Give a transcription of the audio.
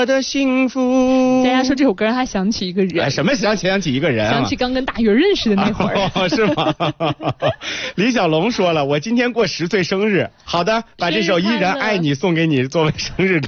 我的幸福。 大家说这首歌还想起一个人， 什么想起一个人、啊？ 想起刚跟大鱼认识的那会儿、 是吗？李小龙说了，我今天过10岁生日。好的，把这首《依然爱你》送给你作为生日。